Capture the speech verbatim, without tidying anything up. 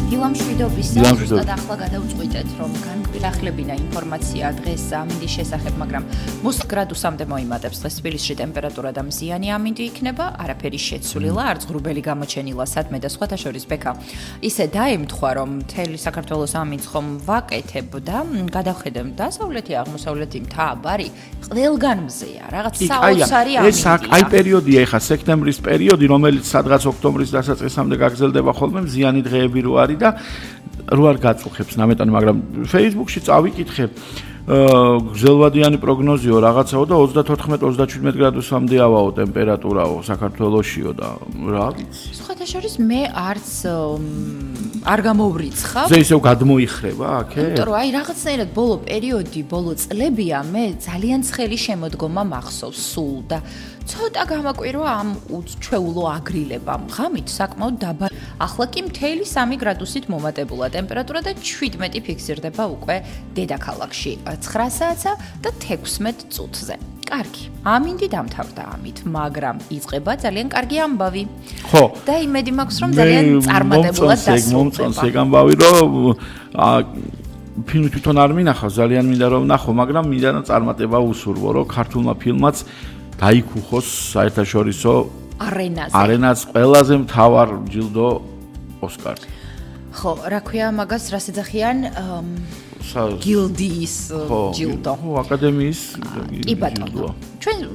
დილამ შვიდობისა, დილამ შვიდობისა. ზუსტად ახლა გადავწყვიტეთ, რომ განგვირახლებინა ინფორმაცია დღეს ამინდის შესახებ, მაგრამ ოცდაოთხ გრადუსამდე მოიმატებს დღეს თბილისში ტემპერატურა და მზიანი ამინდი იქნება, არაფერი შეცვლილა, არც ღრუბელი გამოჩენილა სადმე და სხვათა შორის ბექა. ისე დაემთხვა, რომ მთელი საქართველოს ამინდს ხომ ვაკეთებ და გადავხედებ დასავლეთი, აღმოსავლეთი მთა-ბარი ყველგან მზეა, რაღაც საოცარი ამინდია. ეს აი პერიოდია ეხა სექტემბრის პერიოდი, რომელიც სადღაც ოქტომბრის დასაწყისამდე გაგრძელდება ხოლმე მზიანი დღეები რო არის და რო არ გაწუხებს ნამეტანი, მაგრამ Facebook-ში წავიკითხე გრძელვადიანი პროგნოზიო რაღაცაო და ოცდათოთხმეტ ოცდაჩვიდმეტ გრადუსამდეავაო ტემპერატურაო საქართველოშიო და რა ვიცი. სხვათა შორის მე არც არ გამოვრიცხავ. ზე ისევ გადმოიხრება აქე? იმიტომ რომ აი რაღაცნაირად ბოლო პერიოდი, ბოლო წლებია მე ძალიან ცხელი შემოდგომა მახსოვს სულ და ცოტა გამაკვირვა ამ უჩვეულო აგრილებამ. ღამით საკმაოდ დაბა. ახლა კი მთელი სამი გრადუსით მომატებულა ტემპერატურა და შვიდმეტი ფიქსირდება უკვე დედაქალაქში. ცხრა საათსა და თექვსმეტ წუთზე. კარგი. ამინდი დამთავრდა ამით, მაგრამ იწყება ძალიან კარგი ამბავი. ხო. და იმედი მაქვს, რომ ძალიან წარმატებულად დასრულდება. მომწონს ეგ ამბავი, რომ ფილმი თვითონ არ მინახავ, ძალიან მინდა რომ ნახო, მაგრამ მინდა რომ წარმატება უსურვო, რომ ქართულმა ფილმაც დაიქუხოს საერთაშორისო არენაზე. არენას ყველაზე მთავარ ჯილდო ოსკარი. ხო, რა ქვია მაგას, რას ეძახიან? გილდიის ჯილდო. ხო, აკადემიის კი ბატონო. ჩვენ